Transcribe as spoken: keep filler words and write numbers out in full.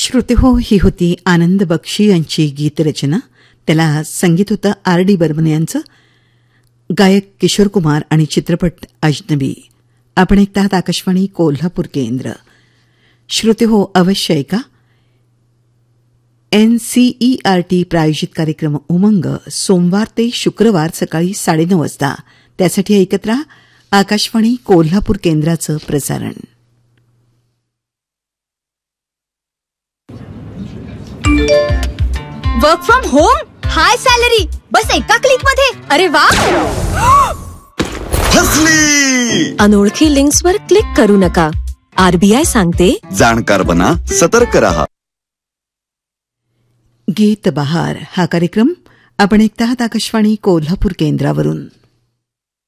श्रोतेहो, ही होती आनंद बक्षी यांची गीतरचना. त्याला संगीत होतं आर डी बर्मन यांचं, गायक किशोर कुमार आणि चित्रपट अजनबी. आपण ऐकता आहात आकाशवाणी कोल्हापूर केंद्र. श्रोतेहो, अवश्य ऐका एनसीईआरटी प्रायोजित कार्यक्रम उमंग सोमवार ते शुक्रवार सकाळी साडेनऊ वाजता. त्यासाठी ऐकत राहा आकाशवाणी कोल्हापूर केंद्राचं प्रसारण. Work from home, high salary, बस एका क्लिक मध्ये. अरे वा, हसली. अनोळखी लिंक्सवर क्लिक करू नका. आरबीआय सांगते, जाणकार बना, सतर्क रहा. गीत बहार हा कार्यक्रम आपण ऐकता आहात आकाशवाणी कोल्हापूर केंद्रावरून.